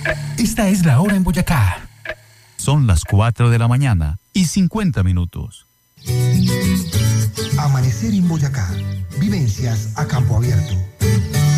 Esta es la hora en Boyacá. Son las 4 de la mañana y 50 minutos. Amanecer en Boyacá. Vivencias a campo abierto.